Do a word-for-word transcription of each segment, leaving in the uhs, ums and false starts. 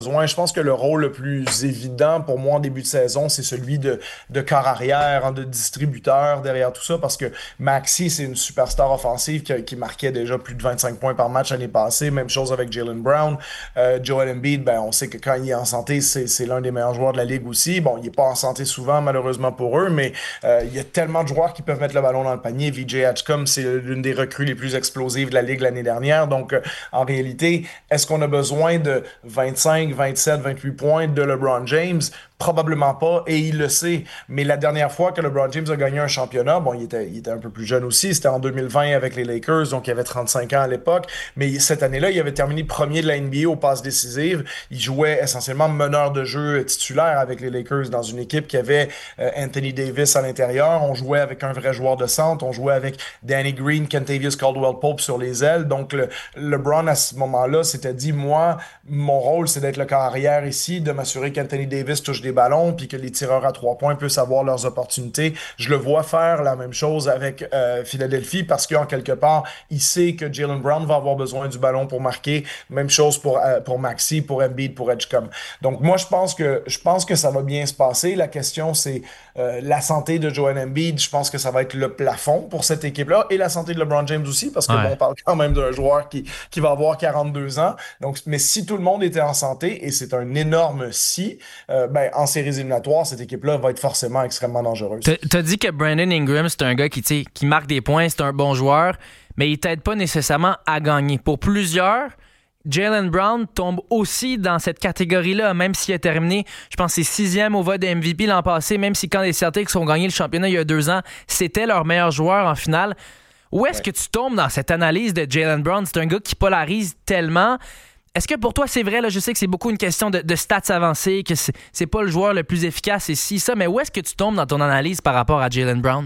Je pense que le rôle le plus évident pour moi en début de saison, c'est celui de, de corps arrière, hein, de distributeur derrière tout ça, parce que Maxi, c'est une superstar offensive qui, qui marquait déjà plus de vingt-cinq points par match l'année passée. Même chose avec Jaylen Brown. Euh, Joel Embiid, ben, on sait que quand il est en santé, c'est, c'est l'un des meilleurs joueurs de la ligue aussi. Bon, il est pas en santé souvent, malheureusement pour eux, mais euh, il y a tellement de joueurs qui peuvent mettre le ballon dans le panier. V J Hatchcom, c'est l'une des recrues les plus explosives de la ligue l'année dernière. Donc, euh, en réalité, est-ce qu'on a besoin de vingt-cinq, vingt-sept, vingt-huit points de LeBron James? Probablement pas, et il le sait. Mais la dernière fois que LeBron James a gagné un championnat, bon, il était, il était un peu plus jeune aussi, c'était en deux mille vingt avec les Lakers, donc il avait trente-cinq ans à l'époque. Mais cette année-là, il avait terminé premier de la N B A aux passes décisives. Il jouait essentiellement meneur de jeu titulaire avec les Lakers dans une équipe qui avait euh, Anthony Davis à l'intérieur. On jouait avec un vrai joueur de centre. On jouait avec Danny Green, Kentavious Caldwell-Pope sur les ailes. Donc, le, LeBron, à ce moment-là, s'était dit, moi, mon rôle, c'est d'être le corps arrière ici, de m'assurer qu'Anthony Davis touche des ballons, puis que les tireurs à trois points puissent avoir leurs opportunités. Je le vois faire la même chose avec euh, Philadelphie parce qu'en quelque part, il sait que Jaylen Brown va avoir besoin du ballon pour marquer. Même chose pour, euh, pour Maxi, pour Embiid, pour Edgecombe. Donc moi, je pense que je pense que ça va bien se passer. La question, c'est euh, la santé de Joel Embiid. Je pense que ça va être le plafond pour cette équipe-là et la santé de LeBron James aussi parce que bon, Ouais. on parle quand même d'un joueur qui, qui va avoir quarante-deux ans. Donc, mais si tout le monde était en santé, et c'est un énorme si, euh, ben, en séries éliminatoires, cette équipe-là va être forcément extrêmement dangereuse. T'as t'as dit que Brandon Ingram, c'est un gars qui, tu sais, qui marque des points, c'est un bon joueur, mais il t'aide pas nécessairement à gagner. Pour plusieurs, Jaylen Brown tombe aussi dans cette catégorie-là, même s'il a terminé, je pense, c'est sixième au vote de M V P l'an passé, même si quand les Celtics ont gagné le championnat il y a deux ans, c'était leur meilleur joueur en finale. Où est-ce Ouais. que tu tombes dans cette analyse de Jaylen Brown? C'est un gars qui polarise tellement. Est-ce que pour toi, c'est vrai, là, je sais que c'est beaucoup une question de, de stats avancées, que c'est, c'est pas le joueur le plus efficace et si, ça, mais où est-ce que tu tombes dans ton analyse par rapport à Jaylen Brown?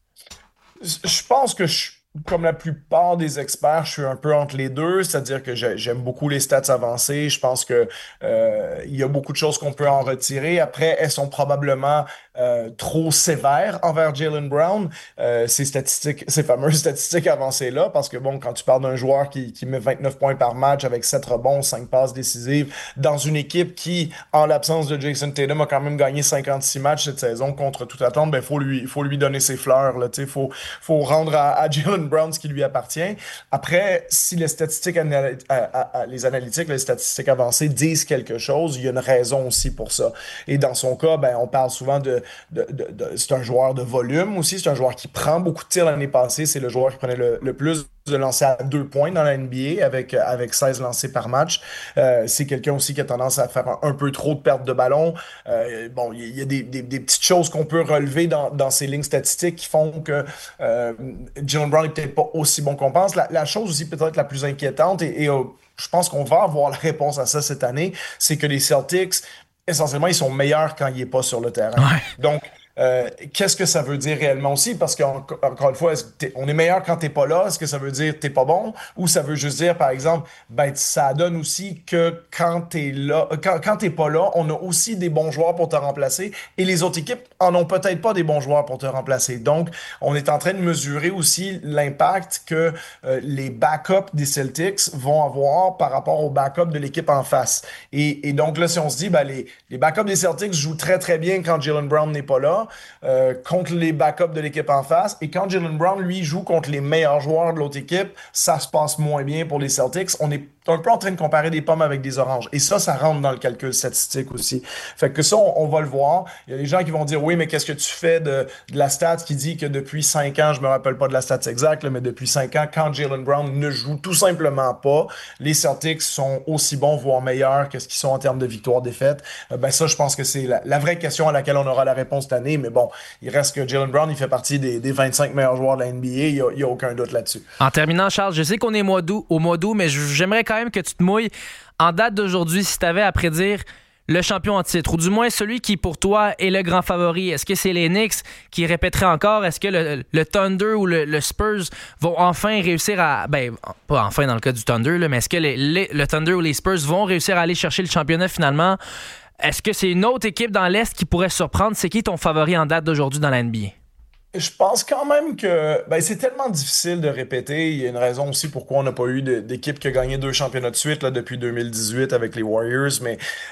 Je pense que je, comme la plupart des experts, je suis un peu entre les deux, c'est-à-dire que j'ai- j'aime beaucoup les stats avancées. Je pense que euh, il y a beaucoup de choses qu'on peut en retirer. Après, elles sont probablement euh, trop sévères envers Jaylen Brown, euh, ces statistiques, ces fameuses statistiques avancées-là, parce que bon, quand tu parles d'un joueur qui, qui met vingt-neuf points par match avec sept rebonds, cinq passes décisives, dans une équipe qui, en l'absence de Jason Tatum, a quand même gagné cinquante-six matchs cette saison contre toute attente, ben faut lui, faut lui donner ses fleurs, là, tu sais, faut faut rendre à, à Jaylen Brown ce qui lui appartient. Après, si les statistiques, anal- à- à- à- les analytiques, les statistiques avancées disent quelque chose, il y a une raison aussi pour ça. Et dans son cas, ben, on parle souvent de, de, de- de- c'est un joueur de volume aussi, c'est un joueur qui prend beaucoup de tirs l'année passée, c'est le joueur qui prenait le, le plus de lancers à deux points dans la N B A avec, avec seize lancés par match. Euh, c'est quelqu'un aussi qui a tendance à faire un, un peu trop de pertes de ballon. Euh, bon, il y, y a des, des- des petites choses qu'on peut relever dans, dans ces lignes statistiques qui font que euh, Jalen Brown est peut-être pas aussi bon qu'on pense. La, la chose aussi peut-être la plus inquiétante, et, et, euh, je pense qu'on va avoir la réponse à ça cette année, c'est que les Celtics, essentiellement, ils sont meilleurs quand il n'est pas sur le terrain. Ouais. Donc, euh, qu'est-ce que ça veut dire réellement aussi? Parce qu'encore une fois, est-ce que t'es- on est meilleur quand t'es pas là. Est-ce que ça veut dire que t'es pas bon? Ou ça veut juste dire, par exemple, ben, ça donne aussi que quand t'es là, quand, quand t'es pas là, on a aussi des bons joueurs pour te remplacer et les autres équipes en ont peut-être pas des bons joueurs pour te remplacer. Donc, on est en train de mesurer aussi l'impact que euh, les backups des Celtics vont avoir par rapport aux backups de l'équipe en face. Et, et donc là, si on se dit, ben, les, les backups des Celtics jouent très très bien quand Jaylen Brown n'est pas là, euh, contre les backups de l'équipe en face. Et quand Jaylen Brown, lui, joue contre les meilleurs joueurs de l'autre équipe, ça se passe moins bien pour les Celtics. On est un peu en train de comparer des pommes avec des oranges. Et ça, ça rentre dans le calcul statistique aussi. Fait que ça, on, on va le voir. Il y a des gens qui vont dire, oui, mais qu'est-ce que tu fais de, de la stat qui dit que depuis cinq ans, je me rappelle pas de la stat exacte, là, mais depuis cinq ans, quand Jaylen Brown ne joue tout simplement pas, les Celtics sont aussi bons, voire meilleurs que ce qu'ils sont en termes de victoire-défaite. Euh, ben ça, je pense que c'est la, la vraie question à laquelle on aura la réponse cette année. Mais bon, il reste que Jaylen Brown, il fait partie des, des vingt-cinq meilleurs joueurs de la N B A. Il n'y a, il y a aucun doute là-dessus. En terminant, Charles, je sais qu'on est mois d'août, au mois d'août, mais j'aimerais quand même que tu te mouilles en date d'aujourd'hui si tu avais à prédire le champion en titre, ou du moins celui qui, pour toi, est le grand favori. Est-ce que c'est les Knicks qui répéteraient encore? Est-ce que le, le Thunder ou le, le Spurs vont enfin réussir à... Ben, pas enfin dans le cas du Thunder, là, mais est-ce que les, les- le Thunder ou les Spurs vont réussir à aller chercher le championnat finalement? Est-ce que c'est une autre équipe dans l'Est qui pourrait surprendre? C'est qui ton favori en date d'aujourd'hui dans la N B A? Je pense quand même que ben, c'est tellement difficile de répéter. Il y a une raison aussi pourquoi on n'a pas eu de- d'équipe qui a gagné deux championnats de suite là, depuis deux mille dix-huit avec les Warriors. Mais